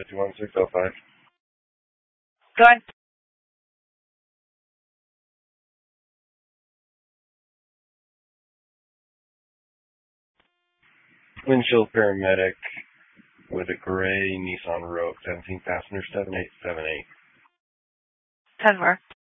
51605. Go ahead. Windshield paramedic with a gray Nissan Rogue, 17 passenger, 7878. 10 more.